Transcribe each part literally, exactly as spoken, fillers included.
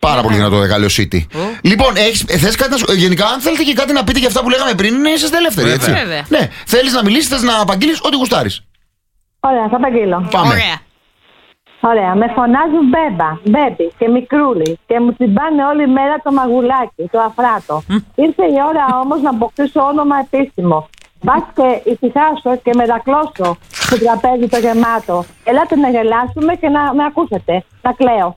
Πάρα πολύ δυνατό εργαλείο City. Λοιπόν, θες κάτι να σου. Γενικά, αν θέλετε και κάτι να πείτε για αυτά που λέγαμε πριν, ναι, είσαστε ελεύθεροι, έτσι. Ναι, θέλεις να μιλήσεις, θες να απαγγείλεις, ό,τι γουστάρεις. Ωραία, θα απαγγείλω. Πάμε. Ωραία. Ωραία, με φωνάζουν Μπέμπα, Μπέμπι και Μικρούλη και μου τσιμπάνε όλη μέρα το μαγουλάκι, το αφράτο. Ήρθε η ώρα όμως να αποκτήσω όνομα επίσημο. Μπας και ησυχάσω και μετακλώσω στο τραπέζι το γεμάτο. Ελάτε να γελάσουμε και να με ακούσετε. Να κλαίω.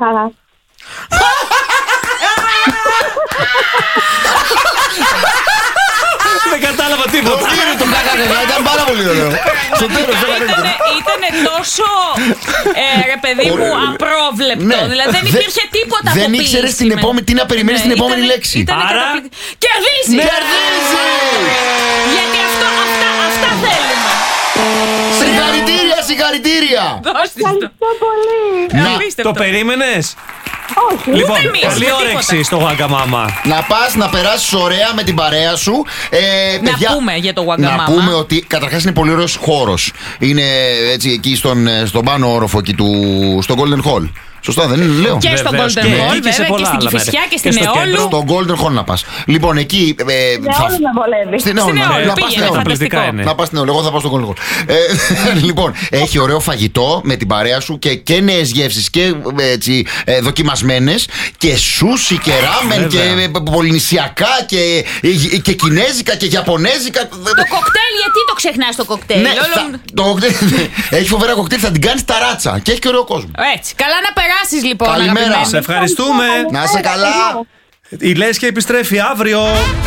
Δεν κατάλαβα τίποτα. Το κάνατε, ήταν πάρα πολύ ωραίο. Ήτανε τόσο, ρε παιδί μου, απρόβλεπτο. Δηλαδή δεν υπήρχε τίποτα από πίσω. Δεν ήξερες τι να περιμένεις την επόμενη λέξη. Άρα κερδίζει! Κερδίζει! Γιατί αυτά θέλουμε. Συγχαρητήρια, συγχαρητήρια! Ευχαριστώ πολύ. Το περίμενες? Όχι. Λοιπόν, εμείς, καλή με όρεξη στο Waggamama. Να πας να περάσεις ωραία με την παρέα σου. Ε, Να παιδιά, πούμε για το Waggamama. Να πούμε ότι καταρχάς είναι πολύ ωραίος χώρος. Είναι έτσι εκεί στον, στον πάνω όροφο εκεί του, στο Golden Hall. Σωστά, δεν είναι, λέω. Και στο Βεβαίως, Golden και Hall, εκεί και σε βέβαια, πολλά και στην άλλα Κηφισιά μέρη. και στην Και στο Εόλου. Στο Golden Hall να πας. Λοιπόν, εκεί. Ε, Ναι, όλους με βολεύει. Στην Στην Εόλου. Εόλου, Να πας στην πήγαινε, Εόλου. φανταστικό. είναι. Να πας στην Εόλου. Εγώ θα πάω στο Golden Hall. Ε, λοιπόν, έχει ωραίο φαγητό με την παρέα σου και, και νέες γεύσεις και έτσι, ε, δοκιμασμένες. Και σούσι και ράμεν και Βέβαια. ε, πολυνησιακά και, ε, και κινέζικα και γιαπωνέζικα. Το κοκτέιλ, γιατί το ξεχνάς το κοκτέιλ? Ναι, Όλο- θα, το κοκτέιλ, έχει φοβερά κοκτέιλ, θα την κάνεις ταράτσα και έχει και ωραίο κόσμο. Έτσι. Καλά να περάσεις λοιπόν. Καλημέρα. αγαπημένοι. Σε ευχαριστούμε. Να είσαι καλά. Η Λέσχη επιστρέφει αύριο.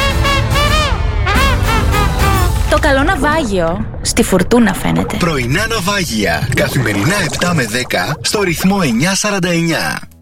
Το καλό ναυάγιο στη φουρτούνα φαίνεται. Πρωινά ναυάγια. Καθημερινά επτά με δέκα στο ρυθμό εννιά σαράντα εννιά.